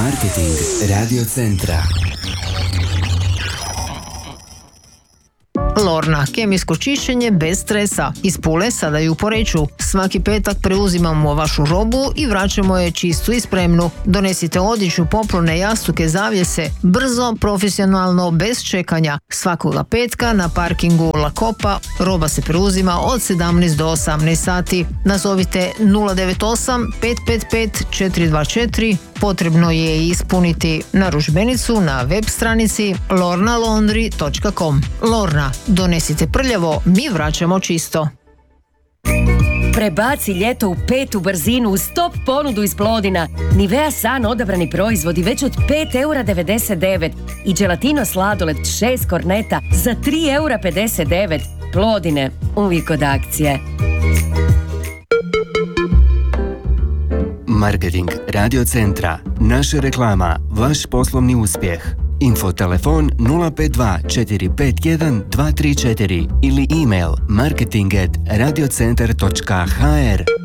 Marketing Radio Centra. Lorna, kemijsko čišćenje bez stresa. Iz Pule sada i u Poreču. Svaki petak preuzimamo vašu robu i vraćamo je čistu i spremnu. Donesite odjeću, poplone, jastuke, zavjese. Brzo, profesionalno, bez čekanja. Svakoga petka na parkingu La Copa roba se preuzima od 17 do 18 sati. Nazovite 098 555 424. Potrebno je ispuniti narudžbenicu na web stranici lornalaundry.com. Lorna, donesite prljavo, mi vraćamo čisto. Prebaci ljeto u 5. brzinu uz top ponudu iz Plodina. Nivea San odabrani proizvodi već od 5,99 € i Gelatino sladoled 6 korneta za 3,59 €. Plodine, uvijek od akcije. Marketing Radio Centra. Naša reklama, vaš poslovni uspjeh. Info telefon 052 451 234 ili email marketing@radiocentar.hr.